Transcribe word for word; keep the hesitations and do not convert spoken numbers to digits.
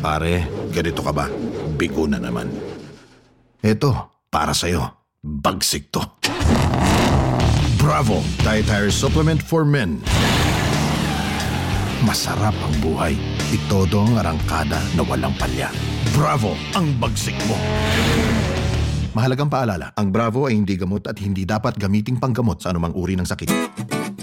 Pare, ganito ka ba? Bigo na naman. Eto, para sa'yo. Bagsik to. Bravo! Dietary Supplement for Men. Masarap ang buhay. Itodo ang arangkada na walang palya. Bravo! Ang bagsik mo. Mahalagang paalala, ang Bravo ay hindi gamot at hindi dapat gamiting panggamot sa anumang uri ng sakit.